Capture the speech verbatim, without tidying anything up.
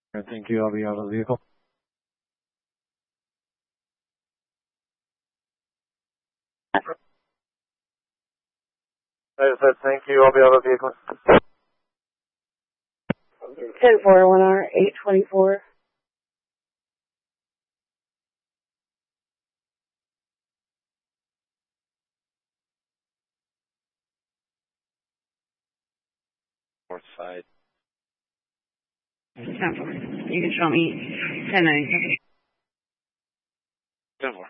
Thank you. I'll be out of the vehicle. I said thank you. I'll be out of the vehicle. ten four, one hour, eight twenty-four. North side. ten four. You can show me ten ninety-seven. ten four.